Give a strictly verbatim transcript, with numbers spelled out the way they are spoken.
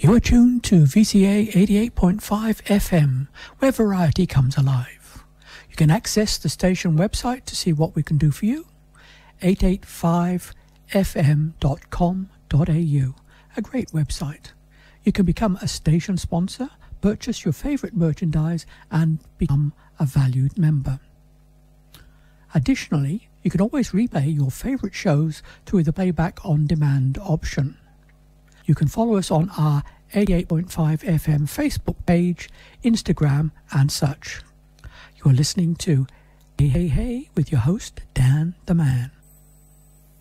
You are tuned to V C A eighty-eight point five F M, where variety comes alive. You can access the station website to see what we can do for you, eight eight five f m dot com dot a u, a great website. You can become a station sponsor, purchase your favourite merchandise and become a valued member. Additionally, you can always replay your favourite shows through the playback on demand option. You can follow us on our eighty-eight point five F M Facebook page, Instagram and such. You are listening to Hey Hey Hey with your host Dan the Man.